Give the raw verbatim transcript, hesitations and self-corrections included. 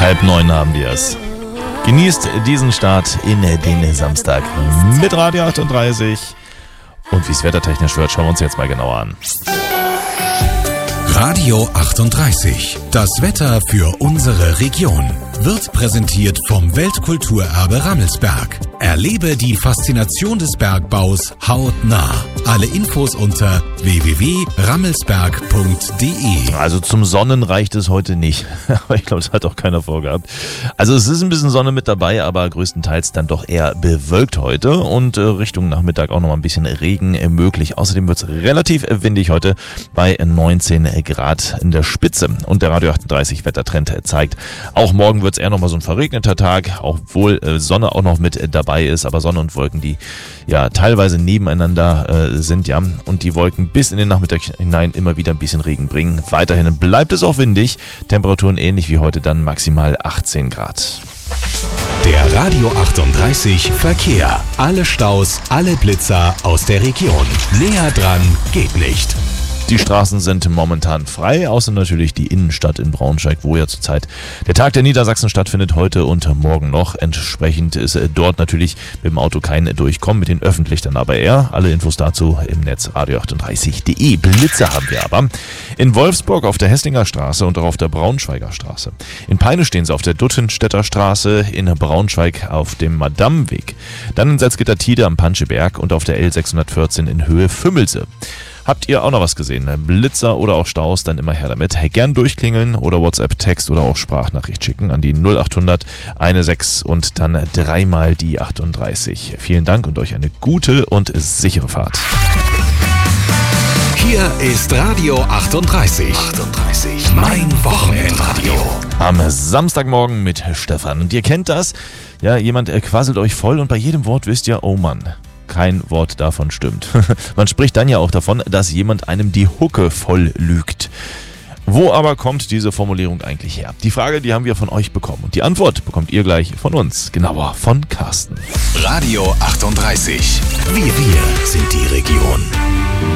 Halb neun haben wir es. Genießt diesen Start in den Samstag mit Radio achtunddreißig. Und wie es wettertechnisch wird, schauen wir uns jetzt mal genauer an. Radio achtunddreißig. Das Wetter für unsere Region wird präsentiert vom Weltkulturerbe Rammelsberg. Erlebe die Faszination des Bergbaus hautnah. Alle Infos unter w w w punkt rammelsberg punkt d e. Also zum Sonnen reicht es heute nicht. Aber ich glaube, das hat auch keiner vorgehabt. Also es ist ein bisschen Sonne mit dabei, aber größtenteils dann doch eher bewölkt heute. Und äh, Richtung Nachmittag auch noch mal ein bisschen Regen äh, möglich. Außerdem wird es relativ windig heute bei neunzehn Grad in der Spitze. Und der Radio achtunddreißig Wettertrend zeigt, auch morgen wird es eher noch mal so ein verregneter Tag, obwohl äh, Sonne auch noch mit äh, dabei ist, aber Sonne und Wolken, die ja teilweise nebeneinander äh, sind, ja, und die Wolken bis in den Nachmittag hinein immer wieder ein bisschen Regen bringen. Weiterhin bleibt es auch windig, Temperaturen ähnlich wie heute, dann maximal achtzehn Grad. Der Radio achtunddreißig Verkehr. Alle Staus, alle Blitzer aus der Region. Näher dran geht nicht. Die Straßen sind momentan frei, außer natürlich die Innenstadt in Braunschweig, wo ja zurzeit der Tag der Niedersachsen stattfindet, heute und morgen noch. Entsprechend ist dort natürlich mit dem Auto kein Durchkommen, mit den Öffentlichen aber eher. Alle Infos dazu im Netz radio achtunddreißig punkt de. Blitze haben wir aber in Wolfsburg auf der Hesslinger Straße und auch auf der Braunschweiger Straße. In Peine stehen sie auf der Duttenstädter Straße, in Braunschweig auf dem Madammweg. Dann in Salzgitter-Tide am Panscheberg und auf der L sechshundertvierzehn in Höhe Fümmelse. Habt ihr auch noch was gesehen? Blitzer oder auch Staus, dann immer her damit. Gern durchklingeln oder WhatsApp-Text oder auch Sprachnachricht schicken an die null achthundert sechzehn und dann dreimal die achtunddreißig. Vielen Dank und euch eine gute und sichere Fahrt. Hier ist Radio achtunddreißig. achtunddreißig. Mein Wochenendradio. Am Samstagmorgen mit Stefan. Und ihr kennt das. Ja, jemand quasselt euch voll und bei jedem Wort wisst ihr, oh Mann. Kein Wort davon stimmt. Man spricht dann ja auch davon, dass jemand einem die Hucke voll lügt. Wo aber kommt diese Formulierung eigentlich her? Die Frage, die haben wir von euch bekommen. Und die Antwort bekommt ihr gleich von uns. Genauer von Carsten. Radio achtunddreißig. Wir, wir sind die Region.